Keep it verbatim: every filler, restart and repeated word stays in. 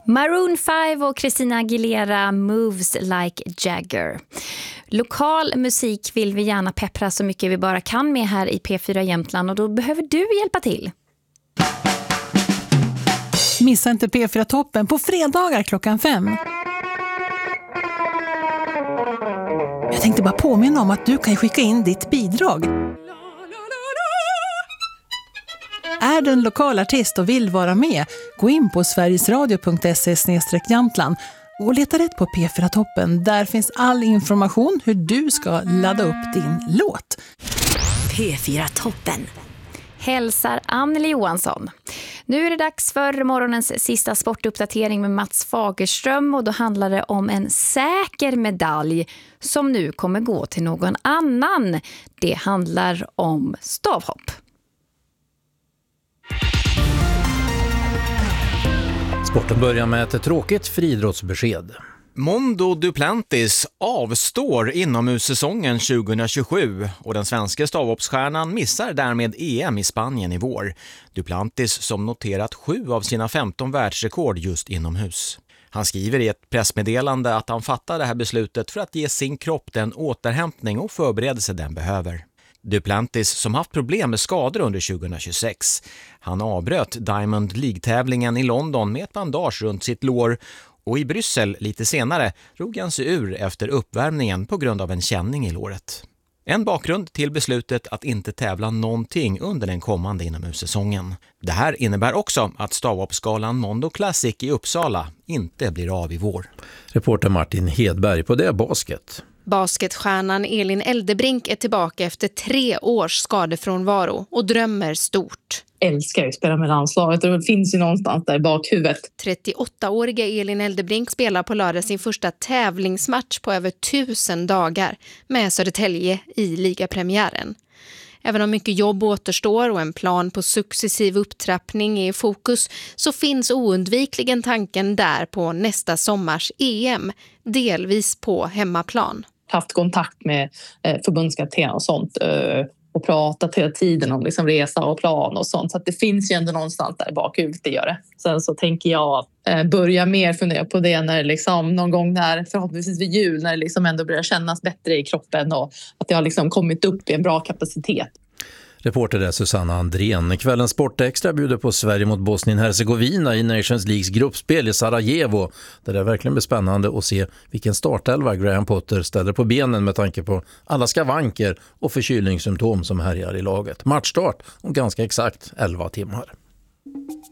Maroon fem och Christina Aguilera, Moves Like Jagger. Lokal musik vill vi gärna peppra så mycket vi bara kan med här i P fyra Jämtland, och då behöver du hjälpa till. Missa inte P fyra-toppen på fredagar klockan fem. Jag tänkte bara påminna om att du kan skicka in ditt bidrag. Är du en lokal artist och vill vara med, gå in på sverigesradio punkt se slash Jämtland och leta rätt på P fyra-toppen. Där finns all information hur du ska ladda upp din låt. P fyra-toppen. Hälsar Anneli Johansson. Nu är det dags för morgonens sista sportuppdatering med Mats Fagerström, och då handlar det om en säker medalj som nu kommer gå till någon annan. Det handlar om stavhopp. Sporten börjar med ett tråkigt friidrottsbesked. Mondo Duplantis avstår inomhussäsongen tjugohundratjugosju och den svenska stavhoppsstjärnan missar därmed E M i Spanien i vår. Duplantis som noterat sju av sina femton världsrekord just inomhus. Han skriver i ett pressmeddelande att han fattar det här beslutet för att ge sin kropp den återhämtning och förberedelse den behöver. Duplantis som haft problem med skador under tjugohundratjugosex. Han avbröt Diamond League-tävlingen i London med ett bandage runt sitt lår, och i Bryssel lite senare drog han sig ur efter uppvärmningen på grund av en känning i låret. En bakgrund till beslutet att inte tävla någonting under den kommande inomhussäsongen. Det här innebär också att stavhoppsgalan Mondo Classic i Uppsala inte blir av i vår. Reporter Martin Hedberg på det basket. Basketstjärnan Elin Eldebrink är tillbaka efter tre års skadefrånvaro och drömmer stort. Älskar att spela med landslaget, och det finns ju någonstans där i bakhuvudet. trettioåttaåriga Elin Eldebrink spelar på lördag sin första tävlingsmatch på över tusen dagar med Södertälje i ligapremiären. Även om mycket jobb återstår och en plan på successiv upptrappning är i fokus, så finns oundvikligen tanken där på nästa sommars E M, delvis på hemmaplan. Haft kontakt med eh, förbundskapten och sånt eh, och pratat hela tiden om liksom resa och plan och sånt. Så att det finns ju ändå någonstans där bak huvudet det gör det. Sen så tänker jag eh, börja mer fundera på det när liksom någon gång när, förhoppningsvis vid jul, när det liksom ändå börjar kännas bättre i kroppen och att det har liksom kommit upp i en bra kapacitet. Reporter är Susanna Andrén. Kvällens Sportextra bjuder på Sverige mot Bosnien-Hercegovina i Nations Leagues gruppspel i Sarajevo. Där det verkligen blir spännande att se vilken startelva Graham Potter ställer på benen med tanke på alla skavanker och förkylningssymptom som härjar i laget. Matchstart om ganska exakt elva timmar.